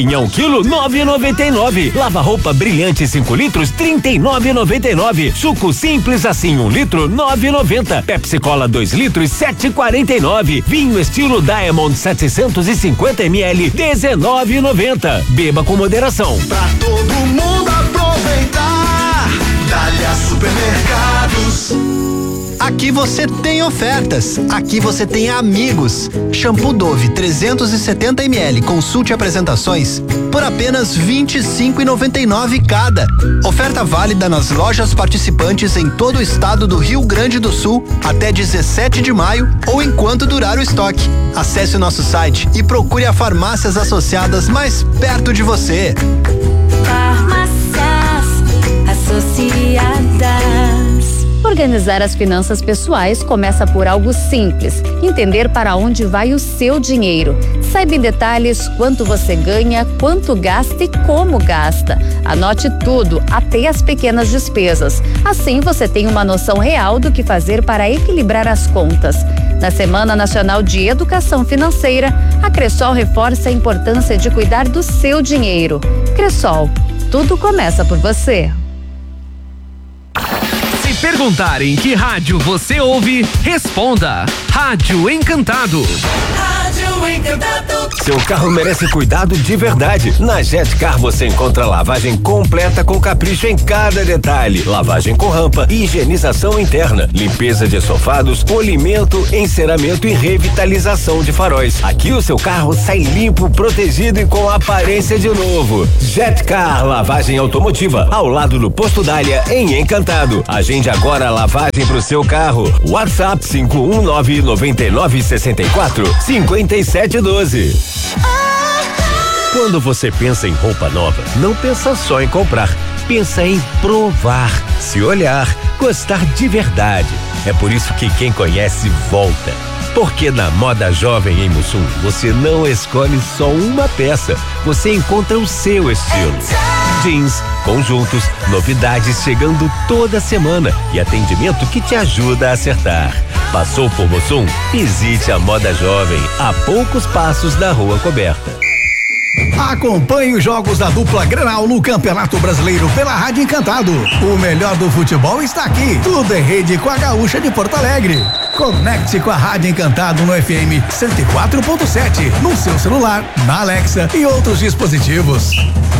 Pinhão quilo 9,99. Lava roupa brilhante 5 litros 39,99. Suco simples assim 1 litro 9,90. Pepsi Cola 2 litros 7,49. Vinho estilo Diamond 750 ml 19,90. Beba com moderação. Pra todo mundo aproveitar, Dália Supermercados. Aqui você tem ofertas, aqui você tem amigos. Shampoo Dove 370 ml, consulte apresentações por apenas R$25,99 cada. Oferta válida nas lojas participantes em todo o estado do Rio Grande do Sul até 17 de maio ou enquanto durar o estoque. Acesse o nosso site e procure as farmácias associadas mais perto de você. Farmácias Associadas. Organizar as finanças pessoais começa por algo simples: entender para onde vai o seu dinheiro. Saiba em detalhes quanto você ganha, quanto gasta e como gasta. Anote tudo, até as pequenas despesas. Assim você tem uma noção real do que fazer para equilibrar as contas. Na Semana Nacional de Educação Financeira, a Cressol reforça a importância de cuidar do seu dinheiro. Cressol, tudo começa por você. Perguntarem que rádio você ouve, responda: Rádio Encantado. Rádio Encantado. Seu carro merece cuidado de verdade. Na Jetcar você encontra lavagem completa com capricho em cada detalhe. Lavagem com rampa, higienização interna, limpeza de estofados, polimento, enceramento e revitalização de faróis. Aqui o seu carro sai limpo, protegido e com aparência de novo. Jetcar Lavagem Automotiva, ao lado do Posto Dália, em Encantado. Agende agora a lavagem pro seu carro. WhatsApp 51999645712. Quando você pensa em roupa nova, não pensa só em comprar, pensa em provar, se olhar, gostar de verdade. É por isso que quem conhece volta. Porque na Moda Jovem em Mussum, você não escolhe só uma peça, você encontra o seu estilo. Jeans, conjuntos, novidades chegando toda semana e atendimento que te ajuda a acertar. Passou por Mussum? Visite a Moda Jovem, a poucos passos da Rua Coberta. Acompanhe os jogos da dupla Grenal no Campeonato Brasileiro pela Rádio Encantado. O melhor do futebol está aqui. Tudo em rede com a Gaúcha de Porto Alegre. Conecte com a Rádio Encantado no FM 104.7, no seu celular, na Alexa e outros dispositivos.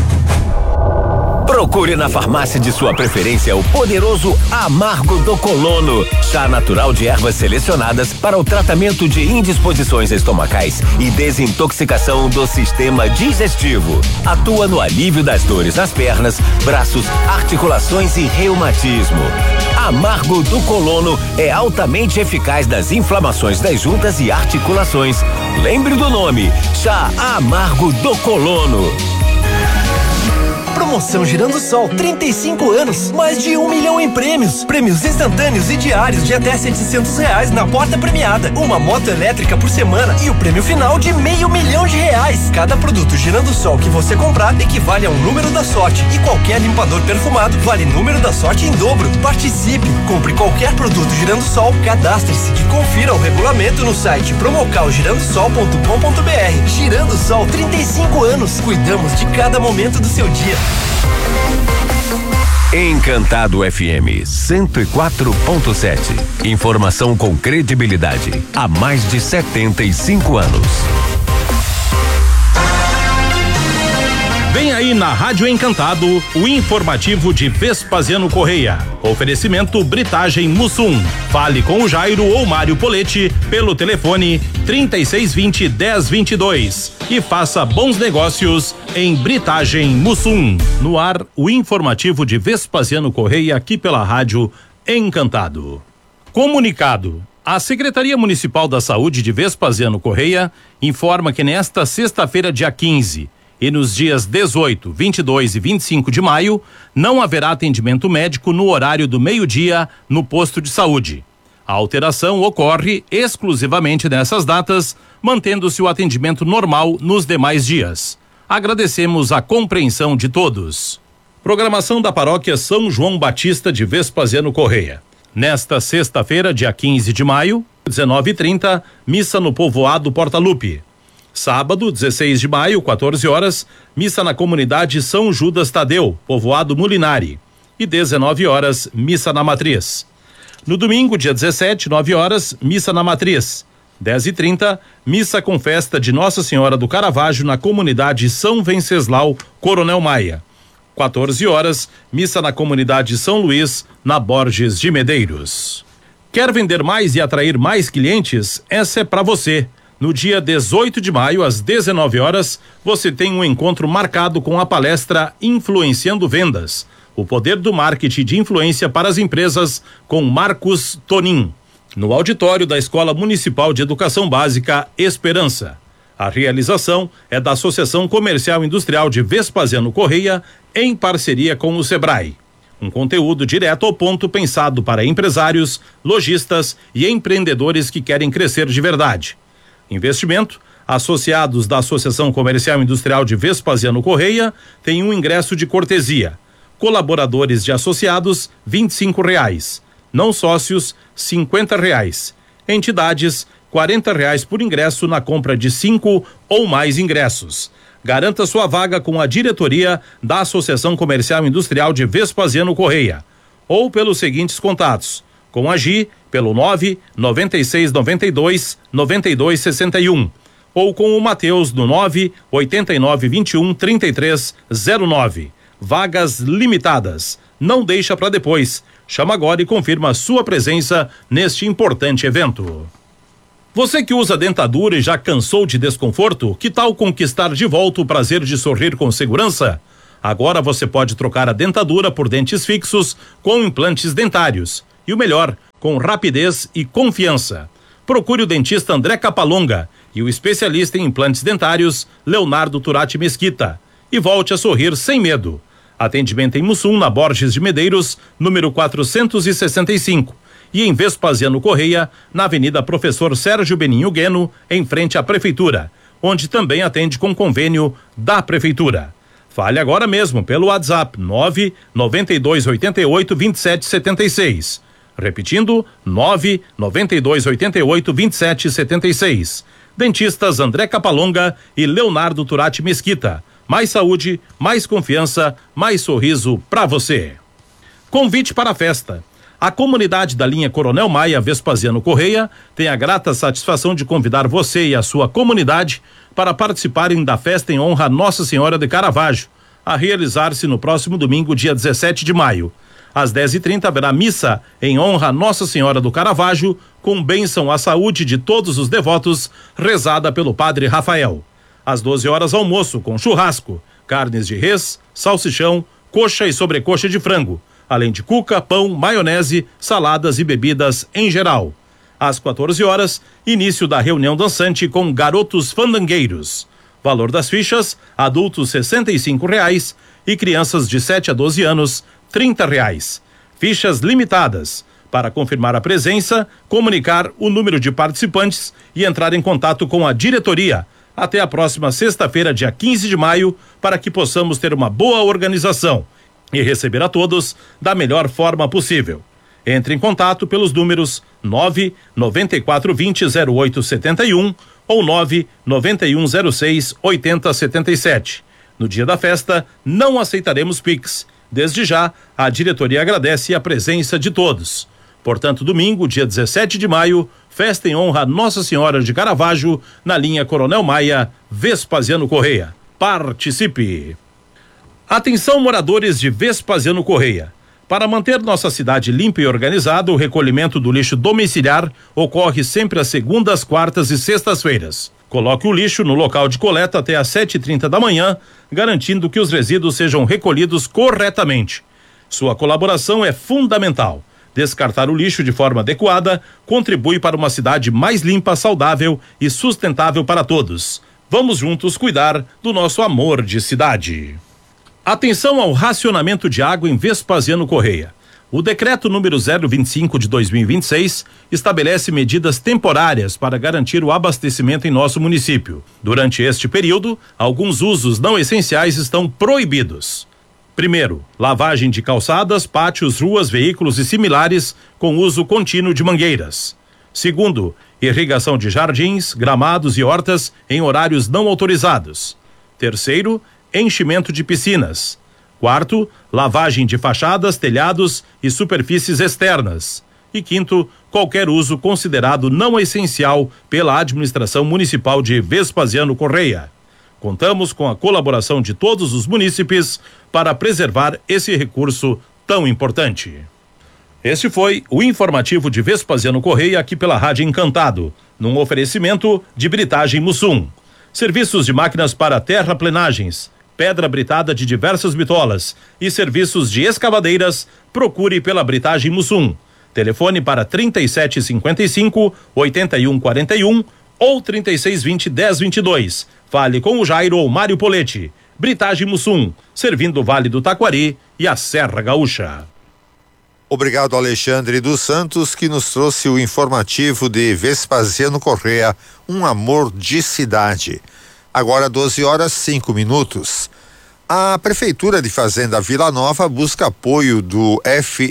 Procure na farmácia de sua preferência o poderoso Amargo do Colono, chá natural de ervas selecionadas para o tratamento de indisposições estomacais e desintoxicação do sistema digestivo. Atua no alívio das dores nas pernas, braços, articulações e reumatismo. Amargo do Colono é altamente eficaz nas inflamações das juntas e articulações. Lembre do nome, chá Amargo do Colono. Promoção Girando Sol, 35 anos, mais de 1 milhão em prêmios. Prêmios instantâneos e diários de até R$700 na porta premiada. Uma moto elétrica por semana e o prêmio final de R$500 mil. Cada produto Girando Sol que você comprar equivale a um número da sorte. E qualquer limpador perfumado vale número da sorte em dobro. Participe, compre qualquer produto Girando Sol, cadastre-se e confira o regulamento no site promocalgirandosol.com.br. Girando Sol, 35 anos. Cuidamos de cada momento do seu dia. Encantado FM 104.7. Informação com credibilidade há mais de 75 anos. Vem aí na Rádio Encantado o informativo de Vespasiano Correia. Oferecimento Britagem Mussum. Fale com o Jairo ou Mário Poletti pelo telefone 3620-1022 e faça bons negócios em Britagem Mussum. No ar, o informativo de Vespasiano Correia aqui pela Rádio Encantado. Comunicado. A Secretaria Municipal da Saúde de Vespasiano Correia informa que nesta sexta-feira, dia 15, e nos dias 18, 22 e 25 de maio, não haverá atendimento médico no horário do meio-dia no posto de saúde. A alteração ocorre exclusivamente nessas datas, mantendo-se o atendimento normal nos demais dias. Agradecemos a compreensão de todos. Programação da Paróquia São João Batista de Vespasiano Correia. Nesta sexta-feira, dia 15 de maio, 19h30, missa no povoado Porta Lupe. Sábado, 16 de maio, 14 horas, missa na comunidade São Judas Tadeu, povoado Mulinari. E 19 horas, missa na Matriz. No domingo, dia 17, 9 horas, missa na Matriz. 10h30, missa com festa de Nossa Senhora do Caravaggio na comunidade São Venceslau, Coronel Maia. 14 horas, missa na comunidade São Luís, na Borges de Medeiros. Quer vender mais e atrair mais clientes? Essa é para você. No dia 18 de maio, às 19 horas, você tem um encontro marcado com a palestra Influenciando Vendas. O poder do marketing de influência para as empresas, com Marcos Tonin, no auditório da Escola Municipal de Educação Básica Esperança. A realização é da Associação Comercial Industrial de Vespasiano Correia, em parceria com o Sebrae. Um conteúdo direto ao ponto pensado para empresários, lojistas e empreendedores que querem crescer de verdade. Investimento: associados da Associação Comercial Industrial de Vespasiano Correia têm um ingresso de cortesia. Colaboradores de associados, R$25. Não sócios, R$50. Entidades, R$40 por ingresso na compra de 5 ou mais ingressos. Garanta sua vaga com a diretoria da Associação Comercial Industrial de Vespasiano Correia. Ou pelos seguintes contatos: com a Gi, pelo 99692-9261. Ou com o Matheus no 98921-3309. Vagas limitadas. Não deixa para depois. Chama agora e confirma sua presença neste importante evento. Você que usa dentadura e já cansou de desconforto, que tal conquistar de volta o prazer de sorrir com segurança? Agora você pode trocar a dentadura por dentes fixos com implantes dentários. E o melhor, com rapidez e confiança. Procure o dentista André Capalonga e o especialista em implantes dentários Leonardo Turati Mesquita. E volte a sorrir sem medo. Atendimento em Mussum, na Borges de Medeiros, número 465. E em Vespasiano Correia, na Avenida Professor Sérgio Beninho Gueno, em frente à Prefeitura, onde também atende com convênio da Prefeitura. Fale agora mesmo pelo WhatsApp 992882776. Repetindo, 992882776. Dentistas André Capalonga e Leonardo Turati Mesquita. Mais saúde, mais confiança, mais sorriso para você. Convite para a festa. A comunidade da linha Coronel Maia Vespasiano Correia tem a grata satisfação de convidar você e a sua comunidade para participarem da festa em honra a Nossa Senhora de Caravaggio, a realizar-se no próximo domingo, dia 17 de maio. Às 10h30 haverá missa em honra a Nossa Senhora do Caravaggio, com bênção à saúde de todos os devotos, rezada pelo padre Rafael. Às 12 horas, almoço com churrasco, carnes de res, salsichão, coxa e sobrecoxa de frango, além de cuca, pão, maionese, saladas e bebidas em geral. Às 14 horas, início da reunião dançante com garotos fandangueiros. Valor das fichas: adultos R$65 e crianças de 7 a 12 anos R$30. Fichas limitadas. Para confirmar a presença, comunicar o número de participantes e entrar em contato com a diretoria até a próxima sexta-feira, dia 15 de maio, para que possamos ter uma boa organização e receber a todos da melhor forma possível. Entre em contato pelos números 99420-0871 ou 99106-8077. No dia da festa, não aceitaremos Pix. Desde já, a diretoria agradece a presença de todos. Portanto, domingo, dia 17 de maio, festa em honra a Nossa Senhora de Caravaggio, na linha Coronel Maia, Vespasiano Correia. Participe! Atenção, moradores de Vespasiano Correia. Para manter nossa cidade limpa e organizada, o recolhimento do lixo domiciliar ocorre sempre às segundas, quartas e sextas-feiras. Coloque o lixo no local de coleta até às 7h30 da manhã, garantindo que os resíduos sejam recolhidos corretamente. Sua colaboração é fundamental. Descartar o lixo de forma adequada contribui para uma cidade mais limpa, saudável e sustentável para todos. Vamos juntos cuidar do nosso amor de cidade. Atenção ao racionamento de água em Vespasiano Correia. O decreto número 025 de 2026 estabelece medidas temporárias para garantir o abastecimento em nosso município. Durante este período, alguns usos não essenciais estão proibidos. Primeiro, lavagem de calçadas, pátios, ruas, veículos e similares com uso contínuo de mangueiras. Segundo, irrigação de jardins, gramados e hortas em horários não autorizados. Terceiro, enchimento de piscinas. Quarto, lavagem de fachadas, telhados e superfícies externas. E quinto, qualquer uso considerado não essencial pela administração municipal de Vespasiano Correia. Contamos com a colaboração de todos os munícipes para preservar esse recurso tão importante. Este foi o informativo de Vespasiano Correia aqui pela Rádio Encantado, num oferecimento de Britagem Mussum. Serviços de máquinas para terraplenagens, pedra britada de diversas bitolas e serviços de escavadeiras, procure pela Britagem Mussum. Telefone para 3755-8141 ou 3620-1022. Fale com o Jairo ou Mário Poletti. Britagem Mussum, servindo o Vale do Taquari e a Serra Gaúcha. Obrigado, Alexandre dos Santos, que nos trouxe o informativo de Vespasiano Correia, um amor de cidade. Agora 12h05. A Prefeitura de Fazenda Vila Nova busca apoio do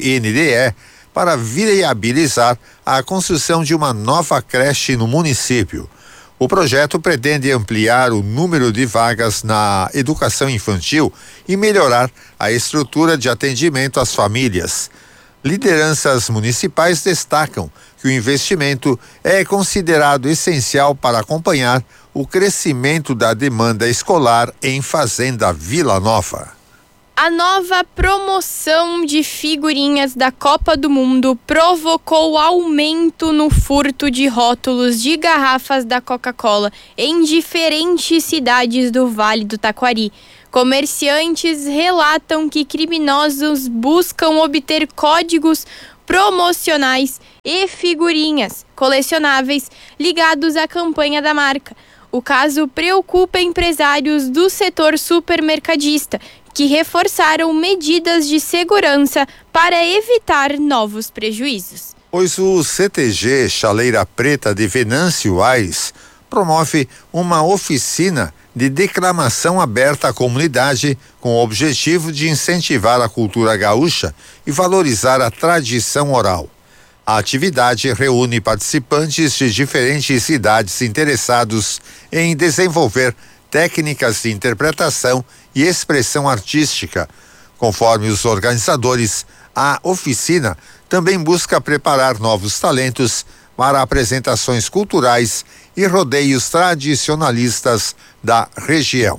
FNDE para viabilizar a construção de uma nova creche no município. O projeto pretende ampliar o número de vagas na educação infantil e melhorar a estrutura de atendimento às famílias. Lideranças municipais destacam que o investimento é considerado essencial para acompanhar o crescimento da demanda escolar em Fazenda Vila Nova. A nova promoção de figurinhas da Copa do Mundo provocou aumento no furto de rótulos de garrafas da Coca-Cola em diferentes cidades do Vale do Taquari. Comerciantes relatam que criminosos buscam obter códigos promocionais e figurinhas colecionáveis ligados à campanha da marca. O caso preocupa empresários do setor supermercadista, que reforçaram medidas de segurança para evitar novos prejuízos. Pois o CTG Chaleira Preta de Venâncio Aires promove uma oficina de declamação aberta à comunidade com o objetivo de incentivar a cultura gaúcha e valorizar a tradição oral. A atividade reúne participantes de diferentes idades interessados em desenvolver técnicas de interpretação e expressão artística. Conforme os organizadores, a oficina também busca preparar novos talentos para apresentações culturais e rodeios tradicionalistas da região.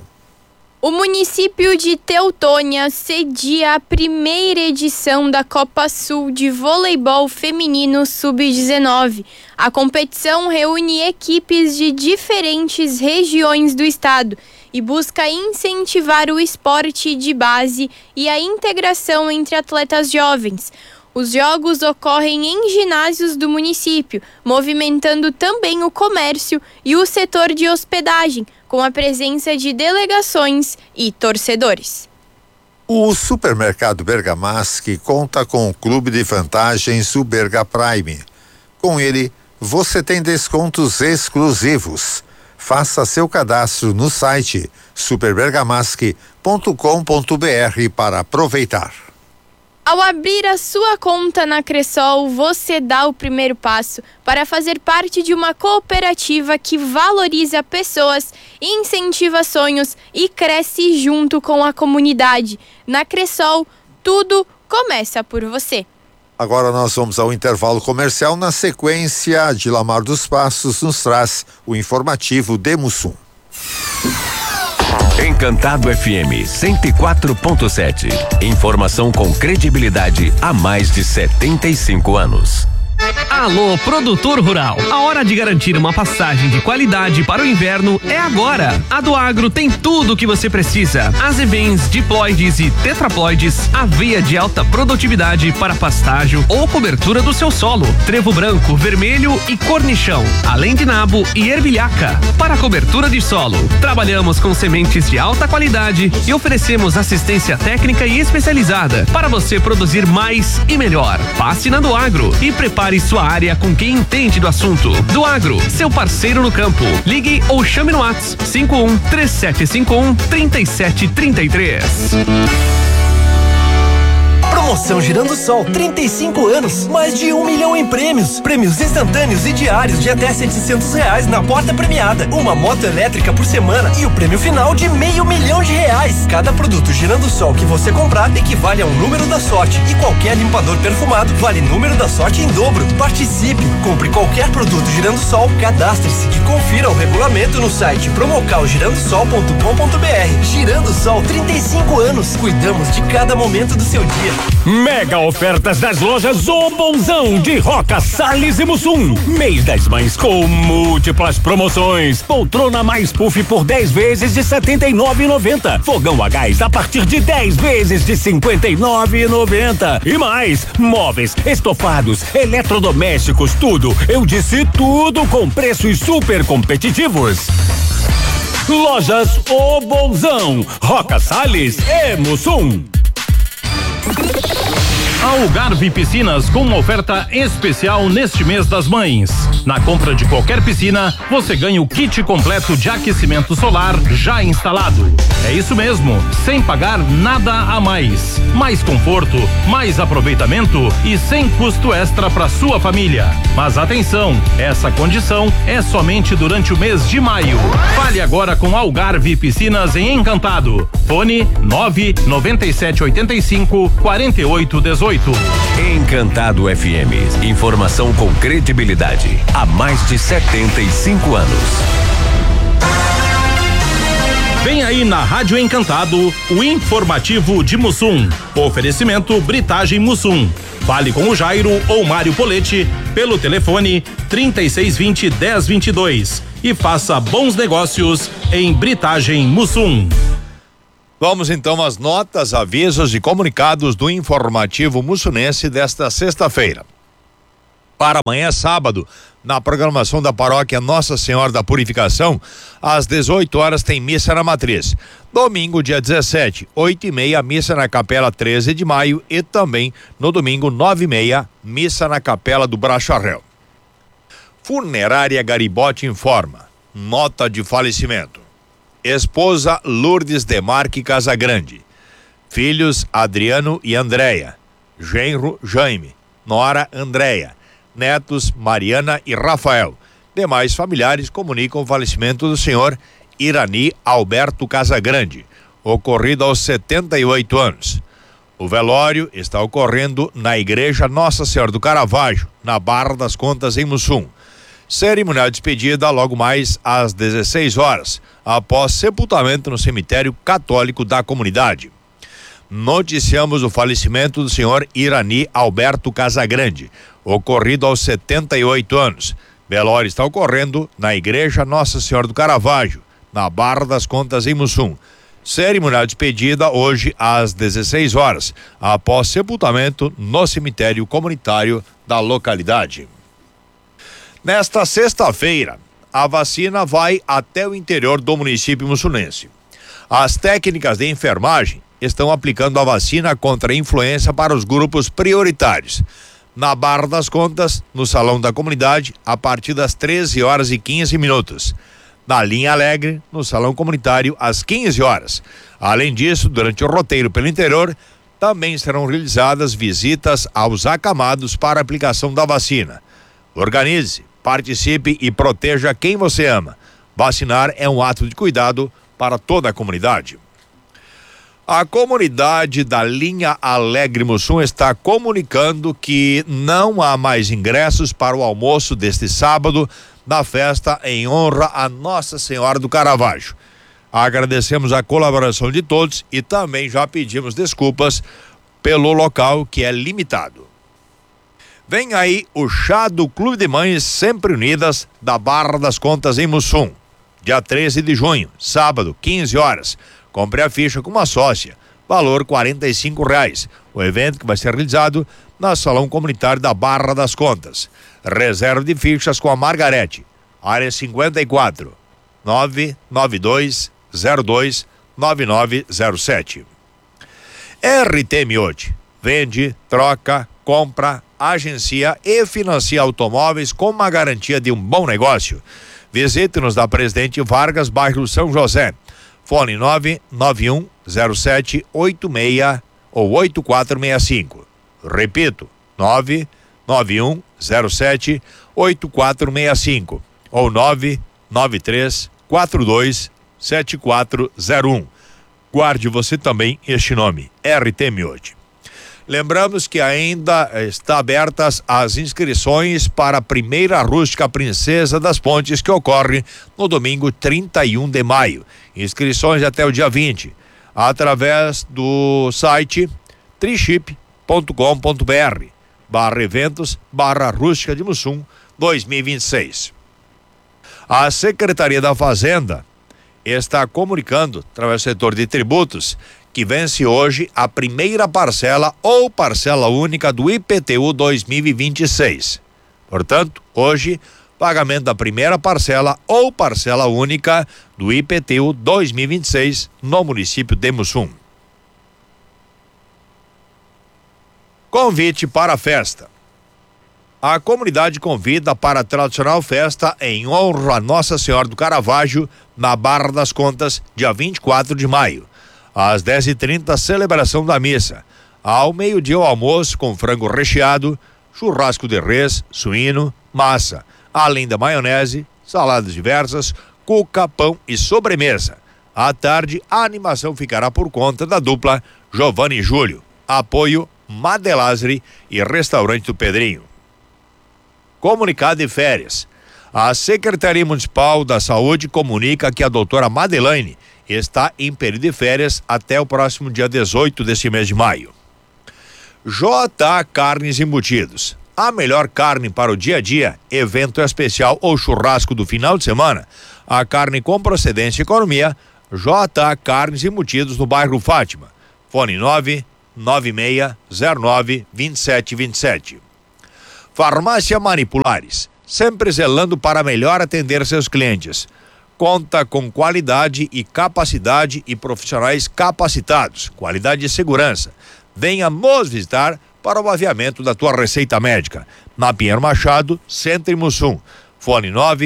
O município de Teutônia cedia a primeira edição da Copa Sul de Voleibol Feminino Sub-19. A competição reúne equipes de diferentes regiões do estado e busca incentivar o esporte de base e a integração entre atletas jovens. Os jogos ocorrem em ginásios do município, movimentando também o comércio e o setor de hospedagem, com a presença de delegações e torcedores. O supermercado Bergamasque conta com o clube de vantagens, o Berga Prime. Com ele, você tem descontos exclusivos. Faça seu cadastro no site superbergamasque.com.br para aproveitar. Ao abrir a sua conta na Cressol, você dá o primeiro passo para fazer parte de uma cooperativa que valoriza pessoas, incentiva sonhos e cresce junto com a comunidade. Na Cressol, tudo começa por você. Agora nós vamos ao intervalo comercial. Na sequência, Dilamar dos Passos nos traz o informativo de Mussum. Encantado FM 104.7. Informação com credibilidade há mais de 75 anos. Alô, produtor rural. A hora de garantir uma passagem de qualidade para o inverno é agora. A do Agro tem tudo o que você precisa. Azevens, diploides e tetraploides, aveia de alta produtividade para pastágio ou cobertura do seu solo, trevo branco, vermelho e cornichão, além de nabo e ervilhaca. Para cobertura de solo, trabalhamos com sementes de alta qualidade e oferecemos assistência técnica e especializada para você produzir mais e melhor. Passe na do Agro e prepare sua área com quem entende do assunto. Do Agro, seu parceiro no campo. Ligue ou chame no WhatsApp 51-3751-3733. Promoção Girando Sol, 35 anos, mais de 1 milhão em prêmios. Prêmios instantâneos e diários de até R$700 na porta premiada. Uma moto elétrica por semana e o prêmio final de R$500 mil. Cada produto Girando Sol que você comprar equivale a um número da sorte. E qualquer limpador perfumado vale número da sorte em dobro. Participe, compre qualquer produto Girando Sol, cadastre-se e confira o regulamento no site promocalgirandosol.com.br. Girando Sol, 35 anos. Cuidamos de cada momento do seu dia. Mega ofertas das lojas O Bonzão de Roca, Salles e Mussum. Mês das Mães com múltiplas promoções. Poltrona mais puff por 10 vezes de R$ 79,90. Fogão a gás a partir de 10 vezes de R$ 59,90. E mais, móveis, estofados, eletrodomésticos, tudo. Eu disse tudo com preços super competitivos. Lojas O Bonzão, Roca, Salles e Mussum. Algarve Piscinas com uma oferta especial neste mês das mães. Na compra de qualquer piscina, você ganha o kit completo de aquecimento solar já instalado. É isso mesmo, sem pagar nada a mais. Mais conforto, mais aproveitamento e sem custo extra para sua família. Mas atenção, essa condição é somente durante o mês de maio. Fale agora com Algarve Piscinas em Encantado. Fone 99785-4818. Encantado FM. Informação com credibilidade. Há mais de 75 anos. Vem aí na Rádio Encantado o informativo de Mussum. Oferecimento Britagem Mussum. Fale com o Jairo ou Mário Poletti pelo telefone 3620-1022 e faça bons negócios em Britagem Mussum. Vamos então às notas, avisos e comunicados do informativo mussunense desta sexta-feira. Para amanhã, sábado, na programação da paróquia Nossa Senhora da Purificação, às 18 horas tem missa na Matriz. Domingo, dia 17, 8h30, missa na Capela 13 de Maio e também no domingo, 9h30, missa na Capela do Bracharel. Funerária Garibote informa: nota de falecimento. Esposa Lourdes Demarque Casagrande. Filhos Adriano e Andréia. Genro Jaime. Nora Andréia. Netos Mariana e Rafael. Demais familiares comunicam o falecimento do senhor Irani Alberto Casagrande, ocorrido aos 78 anos. O velório está ocorrendo na Igreja Nossa Senhora do Caravaggio, na Barra das Contas, em Mussum. Cerimonial de despedida logo mais às 16 horas, após sepultamento no cemitério católico da comunidade. Noticiamos o falecimento do senhor Irani Alberto Casagrande, ocorrido aos 78 anos. Velório está ocorrendo na Igreja Nossa Senhora do Caravaggio, na Barra das Contas, em Mussum. Cerimonial de despedida hoje às 16 horas, após sepultamento no cemitério comunitário da localidade. Nesta sexta-feira, a vacina vai até o interior do município mussunense. As técnicas de enfermagem estão aplicando a vacina contra a influenza para os grupos prioritários. Na Barra das Contas, no Salão da Comunidade, a partir das 13h15. Na Linha Alegre, no Salão Comunitário, às 15 horas. Além disso, durante o roteiro pelo interior, também serão realizadas visitas aos acamados para a aplicação da vacina. Organize-se, participe e proteja quem você ama. Vacinar é um ato de cuidado para toda a comunidade. A comunidade da Linha Alegre Mussum está comunicando que não há mais ingressos para o almoço deste sábado na festa em honra a Nossa Senhora do Caravaggio. Agradecemos a colaboração de todos e também já pedimos desculpas pelo local que é limitado. Vem aí o chá do Clube de Mães Sempre Unidas da Barra das Contas em Mussum. Dia 13 de junho, sábado, 15 horas. Compre a ficha com uma sócia, valor R$45. O evento que vai ser realizado no Salão Comunitário da Barra das Contas. Reserva de fichas com a Margarete, área 54, 992029907. RT Miotti, vende, troca, compra, agencia e financia automóveis com uma garantia de um bom negócio. Visite-nos da Presidente Vargas, bairro São José. Fone 991078686. ou 8465. Repito, 99107-8465 ou 993427401. Guarde você também este nome, RT Miotti. Lembramos que ainda está abertas as inscrições para a primeira rústica Princesa das Pontes, que ocorre no domingo 31 de maio. Inscrições até o dia 20, através do site triship.com.br/eventos/rústica de Mussum 2026. A Secretaria da Fazenda está comunicando, através do setor de tributos, que vence hoje a primeira parcela ou parcela única do IPTU 2026. Portanto, hoje, pagamento da primeira parcela ou parcela única do IPTU 2026 no município de Mussum. Convite para a festa. A comunidade convida para a tradicional festa em honra a Nossa Senhora do Caravaggio, na Barra das Contas, dia 24 de maio. Às 10h30, celebração da missa. Ao meio-dia, o almoço com frango recheado, churrasco de res, suíno, massa, além da maionese, saladas diversas, cuca, pão e sobremesa. À tarde, a animação ficará por conta da dupla Giovanni e Júlio. Apoio Madelazri e Restaurante do Pedrinho. Comunicado de férias. A Secretaria Municipal da Saúde comunica que a doutora Madelaine está em período de férias até o próximo dia 18 deste mês de maio. JA Carnes Embutidos. A melhor carne para o dia a dia, evento especial ou churrasco do final de semana. A carne com procedência e economia. JA Carnes Embutidos no bairro Fátima. Fone 996092727. Farmácia Manipulares. Sempre zelando para melhor atender seus clientes. Conta com qualidade e capacidade e profissionais capacitados, qualidade e segurança. Venha nos visitar para o aviamento da tua receita médica. Na Pinheiro Machado, Centro e Mussum. Fone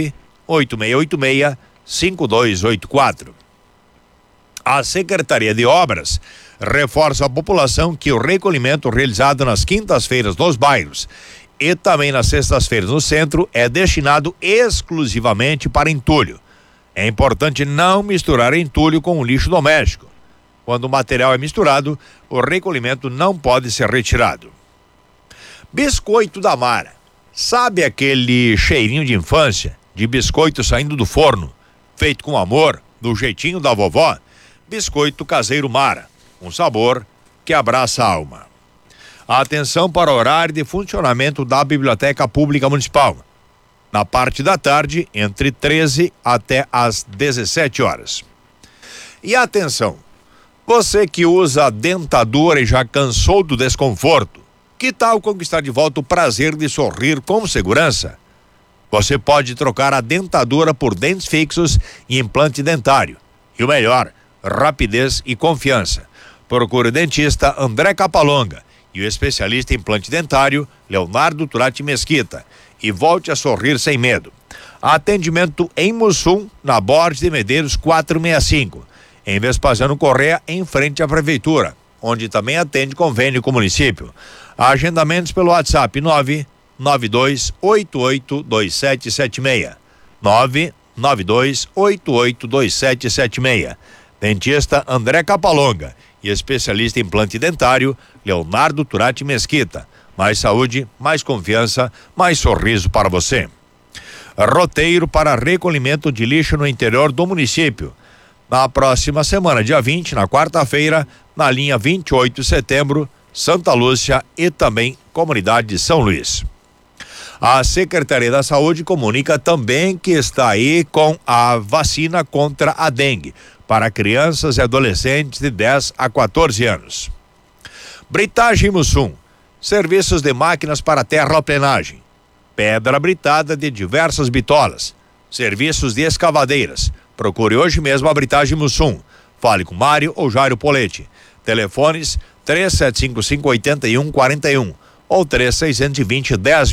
98686-5284. A Secretaria de Obras reforça a população que o recolhimento realizado nas quintas-feiras nos bairros e também nas sextas-feiras no centro é destinado exclusivamente para entulho. É importante não misturar entulho com o lixo doméstico. Quando o material é misturado, o recolhimento não pode ser retirado. Biscoito da Mara. Sabe aquele cheirinho de infância, de biscoito saindo do forno, feito com amor, do jeitinho da vovó? Biscoito caseiro Mara, um sabor que abraça a alma. Atenção para o horário de funcionamento da Biblioteca Pública Municipal. Na parte da tarde, entre 13 até as 17 horas. E atenção, você que usa dentadura e já cansou do desconforto, que tal conquistar de volta o prazer de sorrir com segurança? Você pode trocar a dentadura por dentes fixos e implante dentário. E o melhor, rapidez e confiança. Procure o dentista André Capalonga e o especialista em implante dentário Leonardo Turati Mesquita e volte a sorrir sem medo. Atendimento em Mussum, na Borges de Medeiros 465, em Vespasiano Correia, em frente à prefeitura, onde também atende convênio com o município. Agendamentos pelo WhatsApp 992882776. 992882776. Dentista André Capalonga e especialista em implante dentário Leonardo Turati Mesquita. Mais saúde, mais confiança, mais sorriso para você. Roteiro para recolhimento de lixo no interior do município. Na próxima semana, dia 20, na quarta-feira, na linha 28 de setembro, Santa Lúcia e também comunidade de São Luís. A Secretaria da Saúde comunica também que está aí com a vacina contra a dengue para crianças e adolescentes de 10 a 14 anos. Britagem Mussum. Serviços de máquinas para terraplenagem, pedra britada de diversas bitolas, serviços de escavadeiras. Procure hoje mesmo a Britagem Mussum. Fale com Mário ou Jairo Poletti. Telefones 3755-8141 ou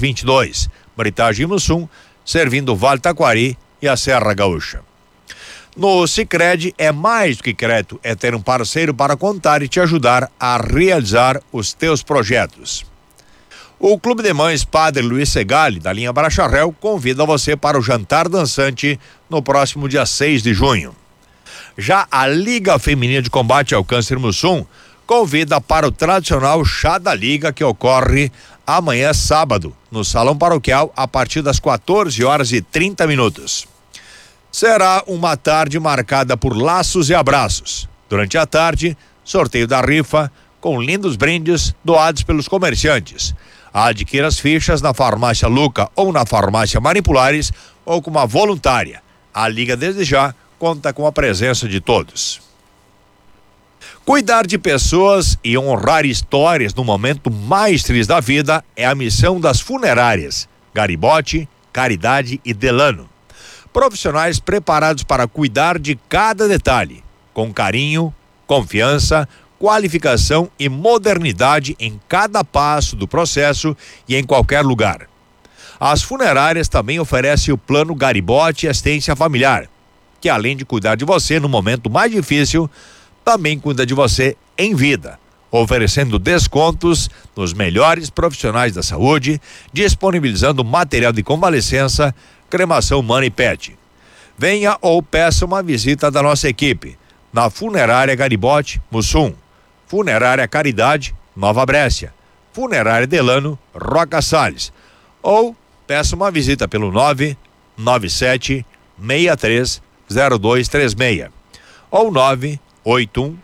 3620-1022. Britagem Mussum, servindo o Vale Taquari e a Serra Gaúcha. No Sicredi é mais do que crédito, é ter um parceiro para contar e te ajudar a realizar os teus projetos. O Clube de Mães Padre Luiz Segali, da linha Bracharel, convida você para o jantar dançante no próximo dia 6 de junho. Já a Liga Feminina de Combate ao Câncer Mussum convida para o tradicional Chá da Liga, que ocorre amanhã sábado, no Salão Paroquial, a partir das 14h30. Será uma tarde marcada por laços e abraços. Durante a tarde, sorteio da rifa com lindos brindes doados pelos comerciantes. Adquira as fichas na Farmácia Luca ou na Farmácia Manipulares ou com uma voluntária. A Liga desde já conta com a presença de todos. Cuidar de pessoas e honrar histórias no momento mais triste da vida é a missão das funerárias Garibotti, Caridade e Delano. Profissionais preparados para cuidar de cada detalhe, com carinho, confiança, qualificação e modernidade em cada passo do processo e em qualquer lugar. As funerárias também oferecem o plano Garibotti Assistência Familiar, que além de cuidar de você no momento mais difícil, também cuida de você em vida, oferecendo descontos nos melhores profissionais da saúde, disponibilizando material de convalescença, cremação humana e pet. Venha ou peça uma visita da nossa equipe na Funerária Garibotti, Mussum, Funerária Caridade, Nova Brécia, Funerária Delano, Roca Salles, ou peça uma visita pelo 997 63 0236 ou 981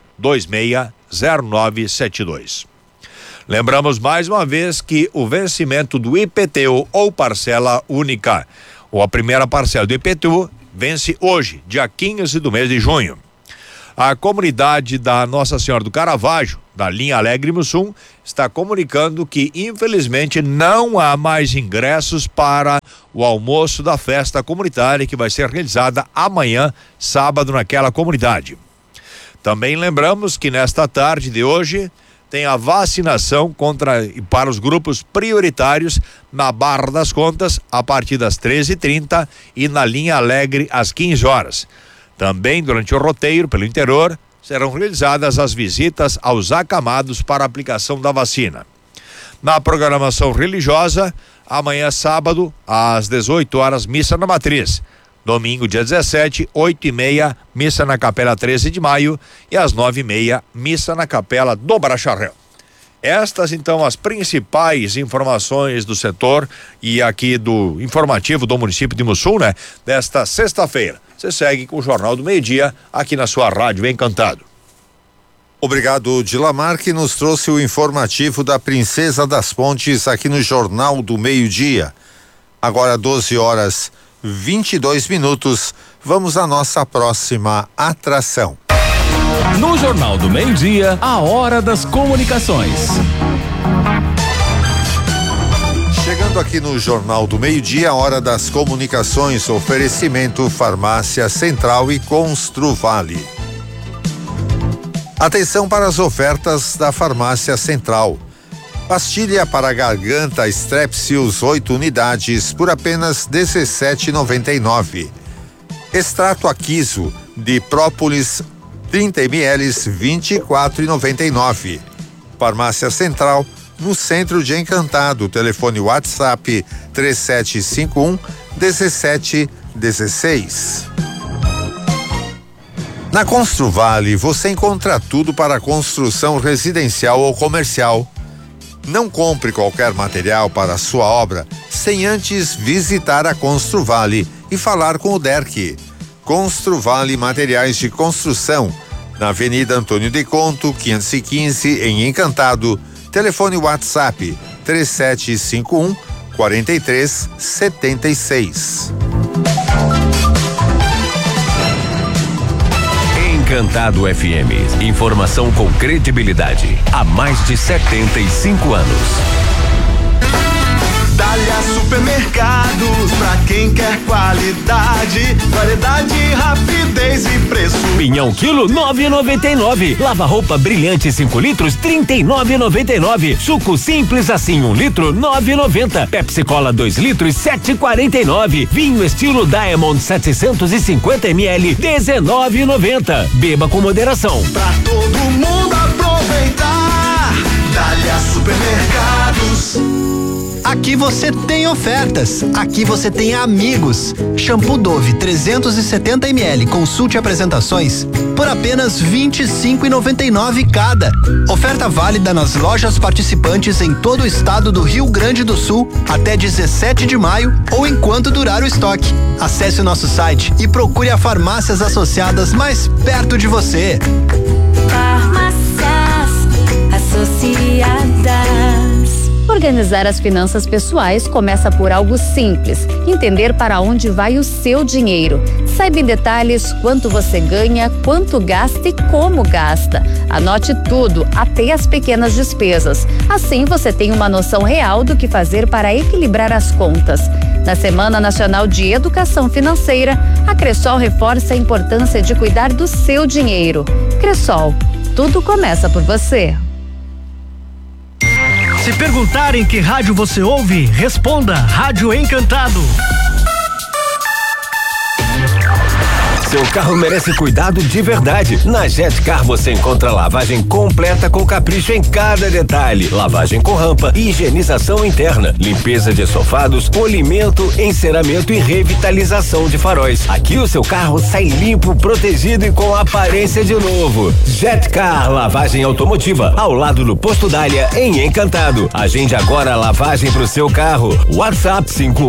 260972. Lembramos mais uma vez que o vencimento do IPTU ou parcela única, ou a primeira parcela do IPTU, vence hoje, dia 15 do mês de junho. A comunidade da Nossa Senhora do Caravaggio, da linha Alegre Mussum, está comunicando que infelizmente não há mais ingressos para o almoço da festa comunitária que vai ser realizada amanhã, sábado, naquela comunidade. Também lembramos que nesta tarde de hoje tem a vacinação para os grupos prioritários na Barra das Contas a partir das 13h30 e na linha Alegre às 15 horas. Também durante o roteiro pelo interior serão realizadas as visitas aos acamados para a aplicação da vacina. Na programação religiosa, amanhã sábado às 18 horas missa na Matriz. Domingo, dia 17, 8h30, missa na Capela 13 de Maio e às 9h30, missa na Capela do Bracharel. Estas, então, as principais informações do setor e aqui do informativo do município de Mussum, né? Desta sexta-feira. Você segue com o Jornal do Meio-Dia aqui na sua rádio Encantado. Obrigado, Dilamar, que nos trouxe o informativo da Princesa das Pontes aqui no Jornal do Meio-Dia. Agora 12h22. Vamos à nossa próxima atração. No Jornal do Meio-Dia, a Hora das Comunicações. Chegando aqui no Jornal do Meio-Dia, a Hora das Comunicações, oferecimento Farmácia Central e Construvale. Atenção para as ofertas da Farmácia Central. Pastilha para garganta Strepsils 8 unidades por apenas R$17,99. Extrato Aquiso de própolis 30 ml R$24,99. Farmácia Central, no centro de Encantado. Telefone WhatsApp 3751-1716. Na Construvale você encontra tudo para construção residencial ou comercial. Não compre qualquer material para a sua obra sem antes visitar a Construvale e falar com o Derck. Construvale Materiais de Construção, na Avenida Antônio de Conto, 515, em Encantado. Telefone WhatsApp 3751-4376. Encantado FM. Informação com credibilidade. Há mais de 75 anos. Dália Supermercados, pra quem quer qualidade, variedade, rapidez e preço. Pinhão quilo 9,99. Lava roupa brilhante 5 litros 39,99. Suco simples assim 1 litro 9,90. Pepsi Cola 2 litros 7,49. Vinho estilo Diamond 750 ml 19,90. Beba com moderação. Pra todo mundo aproveitar, Dália Supermercados. Aqui você tem ofertas, aqui você tem amigos. Shampoo Dove 370 ml, consulte apresentações por apenas R$25,99 cada. Oferta válida nas lojas participantes em todo o estado do Rio Grande do Sul até 17 de maio ou enquanto durar o estoque. Acesse o nosso site e procure as farmácias associadas mais perto de você. Farmácias Associadas. Organizar as finanças pessoais começa por algo simples: entender para onde vai o seu dinheiro. Saiba em detalhes quanto você ganha, quanto gasta e como gasta. Anote tudo, até as pequenas despesas. Assim você tem uma noção real do que fazer para equilibrar as contas. Na Semana Nacional de Educação Financeira, a Cressol reforça a importância de cuidar do seu dinheiro. Cressol, tudo começa por você. Se perguntarem que rádio você ouve, responda Rádio Encantado. Seu carro merece cuidado de verdade. Na Jetcar você encontra lavagem completa com capricho em cada detalhe. Lavagem com rampa, higienização interna, limpeza de estofados, polimento, enceramento e revitalização de faróis. Aqui o seu carro sai limpo, protegido e com aparência de novo. Jetcar Lavagem Automotiva, ao lado do Posto Dália, em Encantado. Agende agora a lavagem pro seu carro. WhatsApp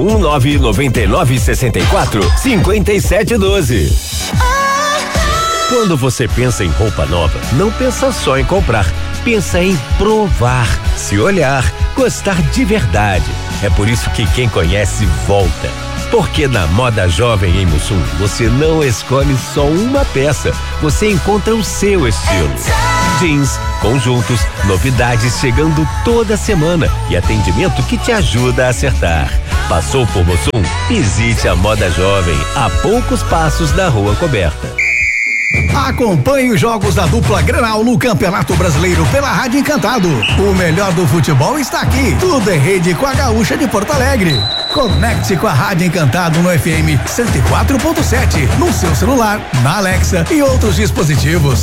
51999645712. Quando você pensa em roupa nova, não pensa só em comprar, pensa em provar, se olhar, gostar de verdade. É por isso que quem conhece volta. Porque na Moda Jovem em Mussum, você não escolhe só uma peça, você encontra o seu estilo. Jeans, conjuntos, novidades chegando toda semana e atendimento que te ajuda a acertar. Passou por Mussum? Visite a Moda Jovem, a poucos passos da Rua Coberta. Acompanhe os jogos da dupla Grenal no Campeonato Brasileiro pela Rádio Encantado. O melhor do futebol está aqui. Tudo em rede com a Gaúcha de Porto Alegre. Conecte-se com a Rádio Encantado no FM 104.7, no seu celular, na Alexa e outros dispositivos.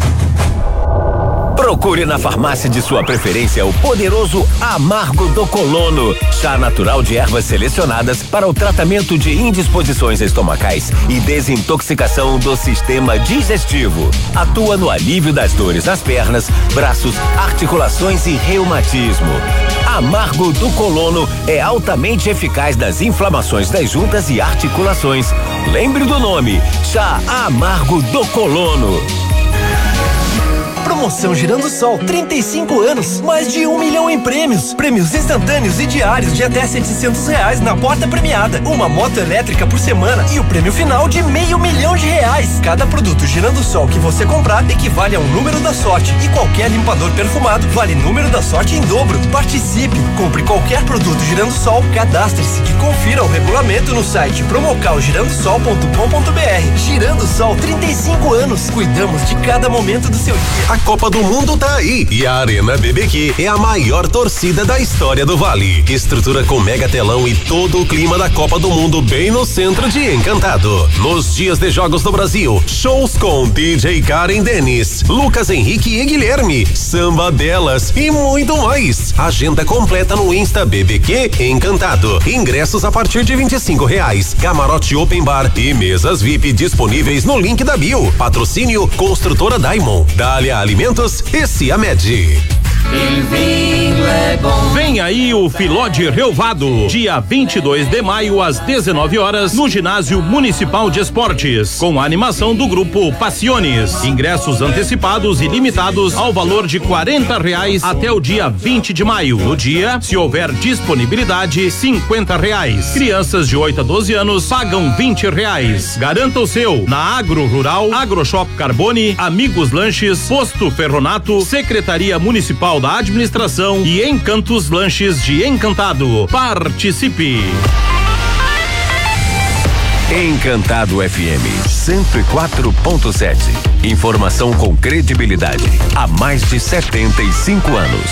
Procure na farmácia de sua preferência o poderoso Amargo do Colono, chá natural de ervas selecionadas para o tratamento de indisposições estomacais e desintoxicação do sistema digestivo. Atua no alívio das dores nas pernas, braços, articulações e reumatismo. Amargo do Colono é altamente eficaz nas inflamações das juntas e articulações. Lembre do nome, chá Amargo do Colono. Promoção Girando Sol, 35 anos, mais de 1 milhão em prêmios. Prêmios instantâneos e diários de até R$700 na porta premiada. Uma moto elétrica por semana e o prêmio final de R$500 mil. Cada produto Girando Sol que você comprar equivale a um número da sorte. E qualquer limpador perfumado vale número da sorte em dobro. Participe, compre qualquer produto Girando Sol, cadastre-se e confira o regulamento no site promocalgirandosol.com.br. Girando Sol, 35 anos. Cuidamos de cada momento do seu dia. A Copa do Mundo tá aí e a Arena BBQ é a maior torcida da história do Vale. Estrutura com mega telão e todo o clima da Copa do Mundo bem no centro de Encantado. Nos dias de jogos do Brasil, shows com DJ Karen Denis, Lucas Henrique e Guilherme, samba delas e muito mais. Agenda completa no Insta BBQ Encantado. Ingressos a partir de R$25. Camarote Open Bar e mesas VIP disponíveis no link da bio. Patrocínio Construtora Diamond. Dália Alimentos e Ciamed. Vem aí o Filó de Relvado, dia 22 de maio às 19 horas no Ginásio Municipal de Esportes, com a animação do grupo Passiones. Ingressos antecipados e limitados ao valor de R$40 até o dia 20 de maio. No dia, se houver disponibilidade, R$50. Crianças de 8 a 12 anos pagam R$20. Garanta o seu na Agro Rural, AgroShop Carbone, Amigos Lanches, Posto Ferronato, Secretaria Municipal da Administração e Encantos Lanches de Encantado. Participe! Encantado FM 104.7. Informação com credibilidade há mais de 75 anos.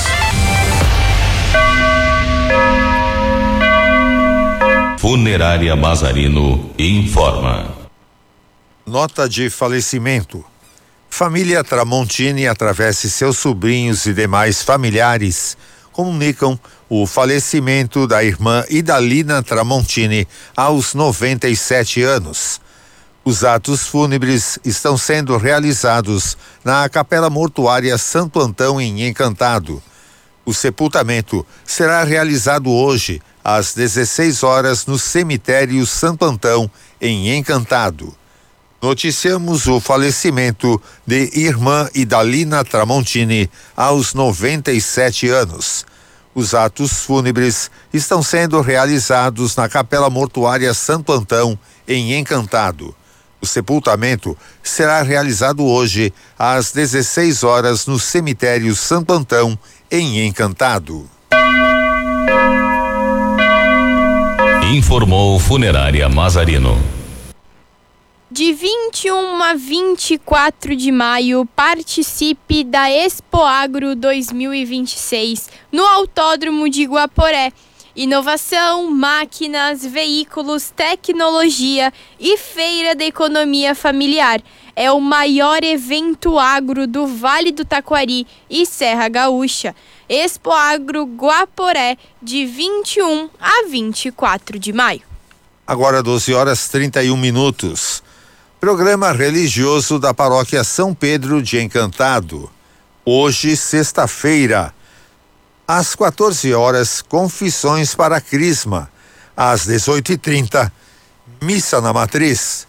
Funerária Mazarino informa. Nota de falecimento. Família Tramontini, através de seus sobrinhos e demais familiares, comunicam o falecimento da irmã Idalina Tramontini aos 97 anos. Os atos fúnebres estão sendo realizados na Capela Mortuária Santo Antão, em Encantado. O sepultamento será realizado hoje, às 16 horas, no cemitério Santo Antão, em Encantado. Noticiamos o falecimento de irmã Idalina Tramontini aos 97 anos. Os atos fúnebres estão sendo realizados na Capela Mortuária Santo Antão, em Encantado. O sepultamento será realizado hoje, às 16 horas, no cemitério Santo Antão, em Encantado. Informou Funerária Mazarino. De 21 a 24 de maio, participe da Expo Agro 2026 no Autódromo de Guaporé. Inovação, máquinas, veículos, tecnologia e feira da economia familiar. É o maior evento agro do Vale do Taquari e Serra Gaúcha. Expo Agro Guaporé, de 21 a 24 de maio. Agora 12h31. Programa religioso da Paróquia São Pedro de Encantado. Hoje, sexta-feira, às 14 horas, confissões para a Crisma. Às 18h30, missa na matriz.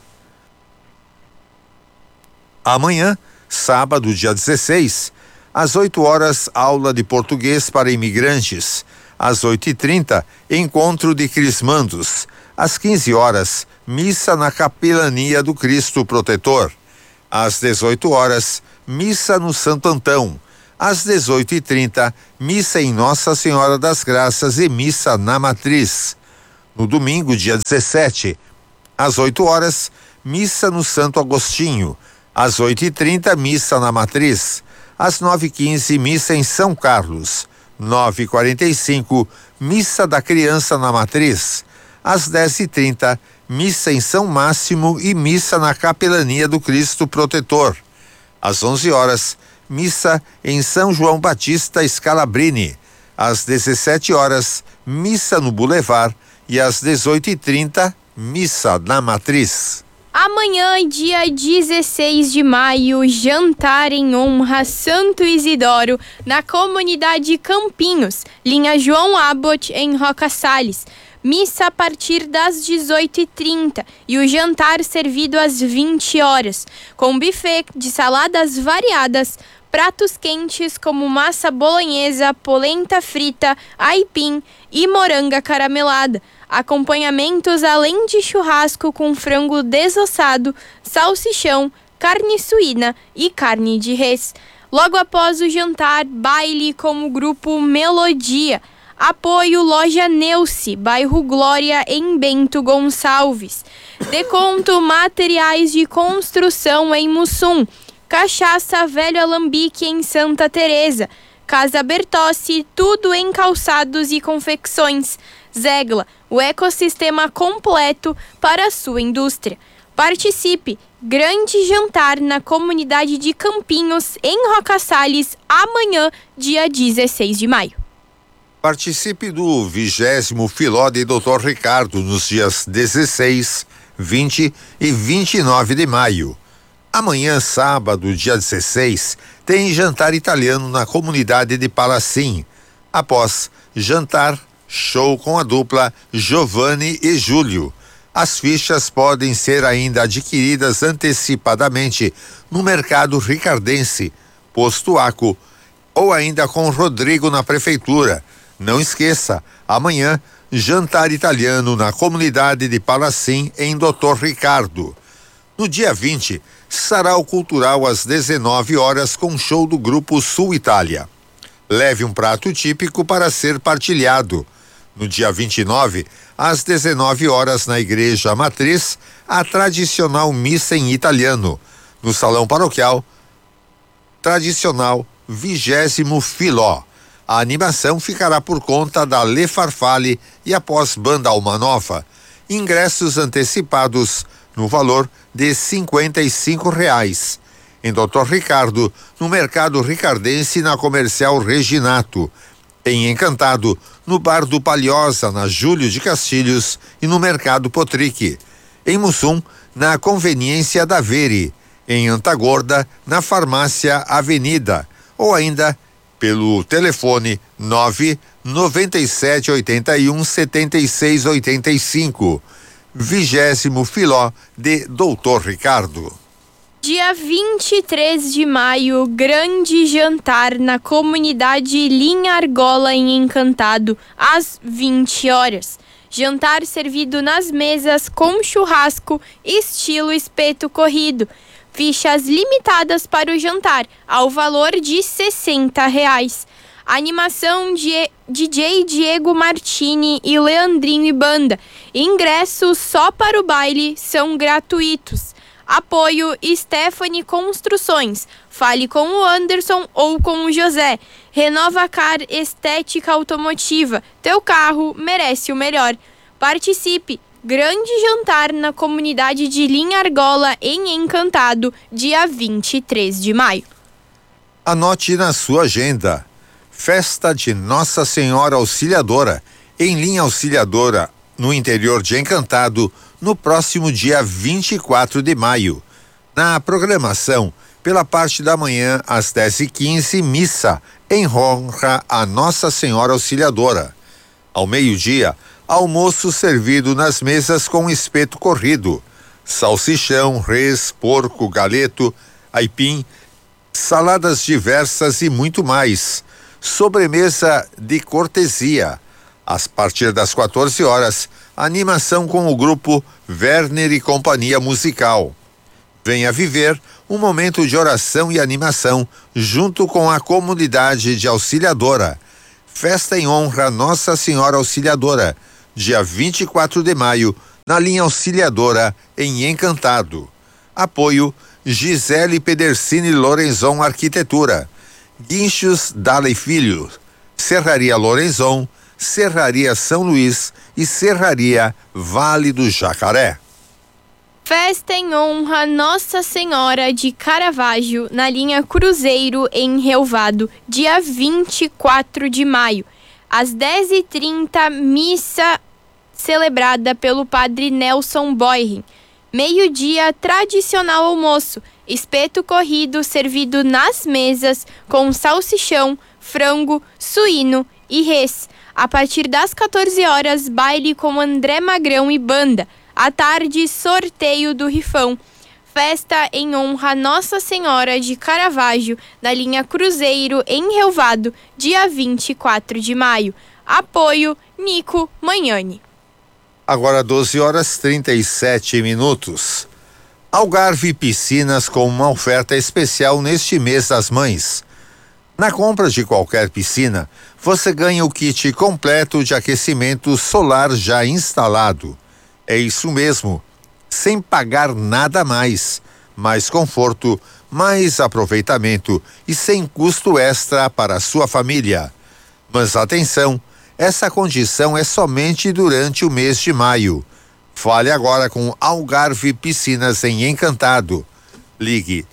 Amanhã, sábado, dia 16, às 8 horas, aula de português para imigrantes. Às 8h30, encontro de crismandos. Às 15 horas, missa na Capelania do Cristo Protetor. Às 18 horas, missa no Santo Antão. Às 18h30, missa em Nossa Senhora das Graças e missa na Matriz. No domingo, dia 17, às 8 horas, missa no Santo Agostinho. Às 8h30, missa na Matriz. Às 9h15, missa em São Carlos. 9h45, missa da Criança na Matriz. Às 10h30, missa em São Máximo e missa na Capelania do Cristo Protetor. Às 11 horas, missa em São João Batista Scalabrini. Às 17 horas, missa no Boulevard e às 18h30, missa na Matriz. Amanhã, dia 16 de maio, jantar em honra Santo Isidoro na comunidade Campinhos, linha João Abbott, em Roca Salles. Missa a partir das 18h30 e o jantar servido às 20 horas, com buffet de saladas variadas, pratos quentes como massa bolonhesa, polenta frita, aipim e moranga caramelada. Acompanhamentos além de churrasco com frango desossado, salsichão, carne suína e carne de res. Logo após o jantar, baile com o grupo Melodia. Apoio Loja Neuce, bairro Glória, em Bento Gonçalves. Desconto materiais de construção em Mussum. Cachaça Velho Alambique em Santa Teresa. Casa Bertossi, tudo em calçados e confecções. Zegla, o ecossistema completo para a sua indústria. Participe! Grande jantar na comunidade de Campinhos, em Roca Salles, amanhã, dia 16 de maio. Participe do 20º Filó de Dr. Ricardo nos dias 16, 20 e 29 de maio. Amanhã, sábado, dia 16, tem jantar italiano na comunidade de Palacim. Após jantar, show com a dupla Giovanni e Júlio. As fichas podem ser ainda adquiridas antecipadamente no mercado ricardense, Posto Aco, ou ainda com Rodrigo na prefeitura. Não esqueça, amanhã, jantar italiano na comunidade de Palacim, em Dr. Ricardo. No dia 20, sarau cultural às 19 horas com show do grupo Sul Itália. Leve um prato típico para ser partilhado. No dia 29, às 19 horas, na Igreja Matriz, a tradicional missa em italiano. No Salão Paroquial, tradicional 20º Filó. A animação ficará por conta da Le Farfalle e após Banda Alma Nova. Ingressos antecipados no valor de R$55. Em Doutor Ricardo, no Mercado Ricardense, na Comercial Reginato. Em Encantado, no Bar do Palhosa, na Júlio de Castilhos e no Mercado Potrique. Em Mussum, na Conveniência da Vere. Em Antagorda, na Farmácia Avenida. Ou ainda pelo telefone 997817685. 20º Filó de Doutor Ricardo. Dia 23 de maio, grande jantar na comunidade Linha Argola em Encantado, às 20 horas. Jantar servido nas mesas com churrasco, estilo espeto corrido. Fichas limitadas para o jantar, ao valor de R$60. Animação de DJ Diego Martini e Leandrinho e Banda. Ingressos só para o baile são gratuitos. Apoio Stephanie Construções. Fale com o Anderson ou com o José. Renovacar Estética Automotiva. Teu carro merece o melhor. Participe. Grande jantar na comunidade de Linha Argola em Encantado, dia 23 de maio. Anote na sua agenda. Festa de Nossa Senhora Auxiliadora, em Linha Auxiliadora, no interior de Encantado, no próximo dia 24 de maio. Na programação, pela parte da manhã, às 10h15, missa em honra a Nossa Senhora Auxiliadora. Ao meio-dia, almoço servido nas mesas com espeto corrido, salsichão, res, porco, galeto, aipim, saladas diversas e muito mais. Sobremesa de cortesia. A partir das 14 horas, animação com o grupo Werner e Companhia Musical. Venha viver um momento de oração e animação junto com a comunidade de Auxiliadora. Festa em honra a Nossa Senhora Auxiliadora, dia 24 de maio, na Linha Auxiliadora, em Encantado. Apoio Gisele Pedercini Lorenzon Arquitetura. Guinchos Dale Filho, Serraria Lorenzon, Serraria São Luís e Serraria Vale do Jacaré. Festa em honra Nossa Senhora de Caravaggio, na linha Cruzeiro, em Relvado, dia 24 de maio. Às 10h30, missa celebrada pelo padre Nelson Boyrin. Meio-dia, tradicional almoço, espeto corrido servido nas mesas com salsichão, frango, suíno e res. A partir das 14 horas, baile com André Magrão e Banda. À tarde, sorteio do rifão. Festa em honra a Nossa Senhora de Caravaggio, na linha Cruzeiro, em Relvado, dia 24 de maio. Apoio Nico Magnani. Agora 12h37. Algarve Piscinas com uma oferta especial neste mês das mães. Na compra de qualquer piscina, você ganha o kit completo de aquecimento solar já instalado. É isso mesmo, sem pagar nada mais. Mais conforto, mais aproveitamento e sem custo extra para a sua família. Mas atenção, essa condição é somente durante o mês de maio. Fale agora com Algarve Piscinas em Encantado. Ligue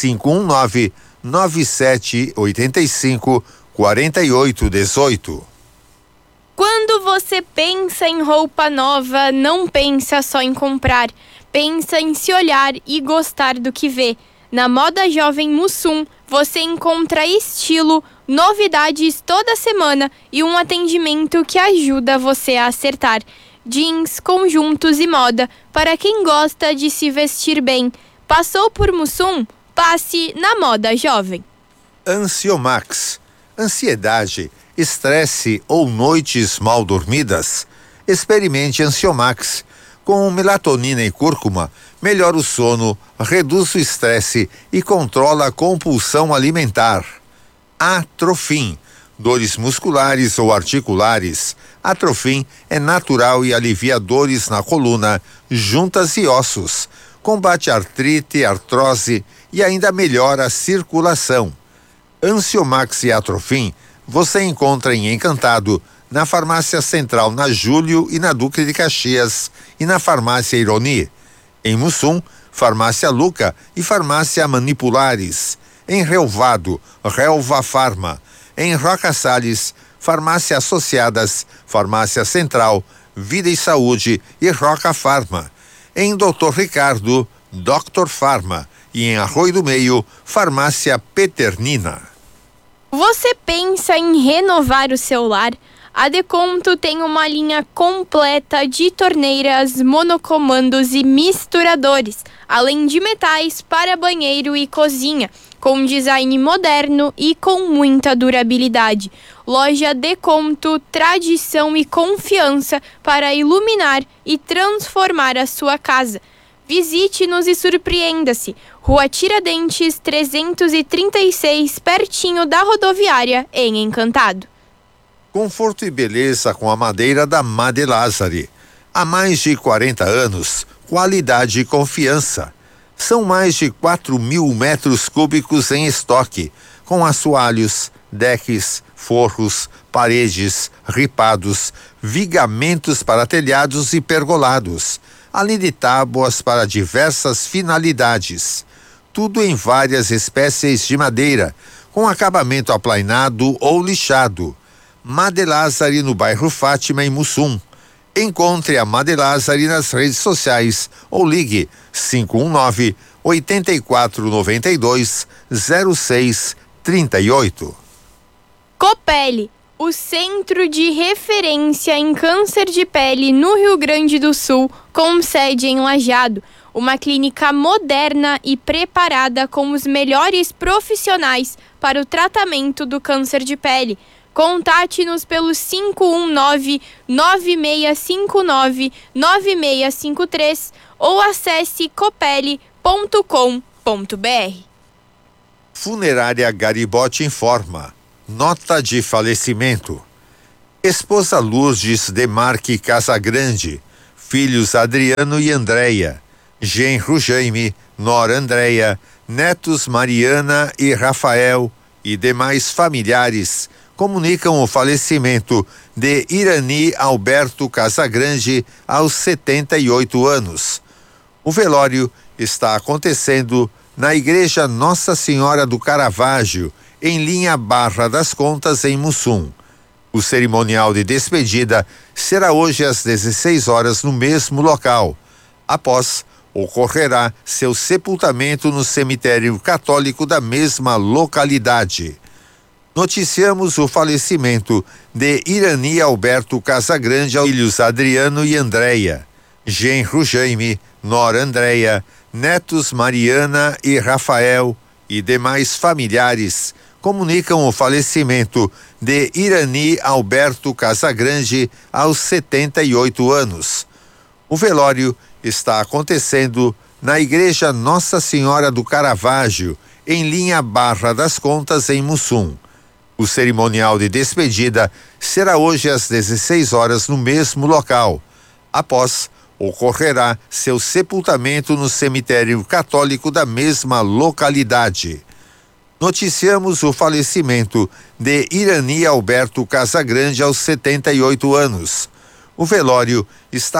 519-9785-4818. Quando você pensa em roupa nova, não pensa só em comprar. Pensa em se olhar e gostar do que vê. Na Moda Jovem Mussum, você encontra estilo, novidades toda semana e um atendimento que ajuda você a acertar. Jeans, conjuntos e moda para quem gosta de se vestir bem. Passou por Mussum? Passe na Moda Jovem. Ansiomax. Ansiedade, estresse ou noites mal dormidas? Experimente Ansiomax. Com melatonina e cúrcuma, melhora o sono, reduz o estresse e controla a compulsão alimentar. Atrofim. dores musculares ou articulares. Atrofim é natural e alivia dores na coluna, juntas e ossos. Combate artrite, artrose e ainda melhora a circulação. Ansiomax e Atrofim você encontra em Encantado, na Farmácia Central na Júlio e na Duque de Caxias e na Farmácia Ironi. Em Mussum, Farmácia Luca e Farmácia Manipulares. Em Relvado, Relva Farma. Em Roca Salles, Farmácia Associadas, Farmácia Central, Vida e Saúde e Roca Farma. Em Doutor Ricardo, Dr. Farma. E em Arroio do Meio, Farmácia Peternina. Você pensa em renovar o seu lar? A Deconto tem uma linha completa de torneiras, monocomandos e misturadores, além de metais para banheiro e cozinha, com design moderno e com muita durabilidade. Loja Deconto, tradição e confiança para iluminar e transformar a sua casa. Visite-nos e surpreenda-se. Rua Tiradentes 336, pertinho da rodoviária, em Encantado. Conforto e beleza com a madeira da Made Lázari. Há mais de 40 anos, qualidade e confiança. São mais de 4.000 metros cúbicos em estoque, com assoalhos, decks, forros, paredes, ripados, vigamentos para telhados e pergolados, além de tábuas para diversas finalidades. Tudo em várias espécies de madeira, com acabamento aplainado ou lixado. Made Lázari no bairro Fátima, em Mussum. Encontre a Made Lázari nas redes sociais ou ligue 519-8492-0638. Copele, o centro de referência em câncer de pele no Rio Grande do Sul, com sede em Lajeado. Uma clínica moderna e preparada com os melhores profissionais para o tratamento do câncer de pele. Contate-nos pelo 519-9659-9653 ou acesse copele.com.br. Funerária Garibote informa. Nota de falecimento. Esposa Lourdes Demarque Casagrande, filhos Adriano e Andréia, genro Jaime, nora Andréia, netos Mariana e Rafael e demais familiares comunicam o falecimento de Irani Alberto Casagrande aos 78 anos. O velório está acontecendo na Igreja Nossa Senhora do Caravaggio, em linha Barra das Contas, em Mussum. O cerimonial de despedida será hoje às 16 horas no mesmo local. Após, ocorrerá seu sepultamento no cemitério católico da mesma localidade. Noticiamos o falecimento de Irani Alberto Casagrande, filhos Adriano e Andréia, genro Jaime, nora Andréia, netos Mariana e Rafael e demais familiares comunicam o falecimento de Irani Alberto Casagrande aos 78 anos. O velório está acontecendo na Igreja Nossa Senhora do Caravaggio, em linha Barra das Contas, em Mussum. O cerimonial de despedida será hoje às 16 horas no mesmo local. Após, ocorrerá seu sepultamento no cemitério católico da mesma localidade. Noticiamos o falecimento de Irani Alberto Casagrande aos 78 anos. O velório está